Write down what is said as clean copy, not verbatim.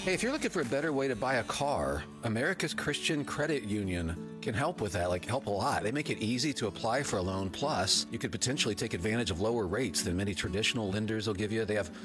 Hey, if you're looking for a better way to buy a car, America's Christian Credit Union can help with that, help a lot. They make it easy to apply for a loan. Plus, you could potentially take advantage of lower rates than many traditional lenders will give you. They have